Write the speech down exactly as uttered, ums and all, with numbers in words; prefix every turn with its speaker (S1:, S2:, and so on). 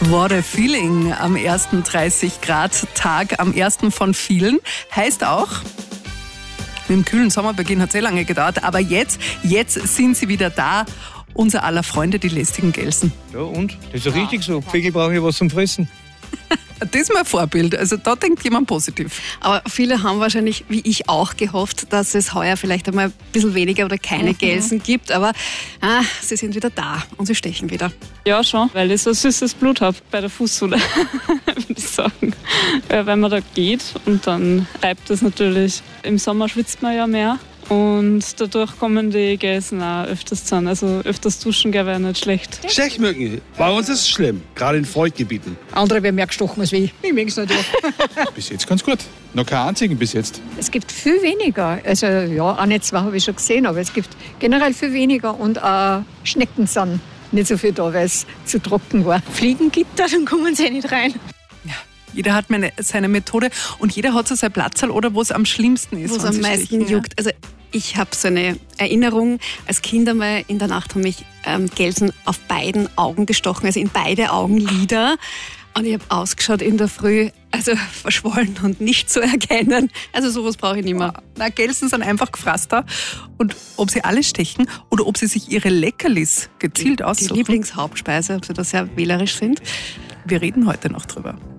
S1: What a feeling am ersten dreißig Grad Tag, am ersten von vielen. Heißt auch, mit dem kühlen Sommerbeginn hat es eh lange gedauert, aber jetzt, jetzt sind sie wieder da. Unser aller Freunde, die lästigen Gelsen.
S2: Ja und? Das ist ja richtig so. Vögel brauchen ja was zum Fressen.
S1: Das ist mein Vorbild. Also da denkt jemand positiv.
S3: Aber viele haben wahrscheinlich, wie ich auch, gehofft, dass es heuer vielleicht einmal ein bisschen weniger oder keine mhm. Gelsen gibt. Aber ah, sie sind wieder da und sie stechen wieder.
S4: Ja, schon, weil ich so süßes Blut habe bei der Fußsohle, würde ich sagen. Weil man da geht und dann reibt das natürlich. Im Sommer schwitzt man ja mehr. Und dadurch kommen die Gelsen auch öfters zusammen. Also öfters duschen, wäre nicht schlecht.
S5: Stechmücken, bei uns ist es schlimm, gerade in Feuchtgebieten.
S6: Andere werden mehr gestochen als wie. Ich mag es nicht.
S7: Bis jetzt ganz gut. Noch keinen einzigen bis jetzt.
S6: Es gibt viel weniger. Also ja, eine, zwei habe ich schon gesehen, aber es gibt generell viel weniger. Und auch Schnecken sind nicht so viel da, weil es zu trocken war.
S8: Fliegengitter, dann kommen sie nicht rein.
S1: Jeder hat meine, seine Methode und jeder hat so sein Platzerl oder wo es am schlimmsten ist.
S3: Wo es am meisten stechen, juckt. Also ich habe so eine Erinnerung, als Kind einmal in der Nacht haben mich ähm, Gelsen auf beiden Augen gestochen, also in beide Augenlider. Und ich habe ausgeschaut in der Früh, also verschwollen und nicht zu erkennen. Also sowas brauche ich nicht mehr.
S1: Na, Gelsen sind einfach gefrasster. Und ob sie alle stechen oder ob sie sich ihre Leckerlis gezielt aussuchen.
S3: Die Lieblingshauptspeise, ob sie da sehr wählerisch sind.
S1: Wir reden heute noch drüber.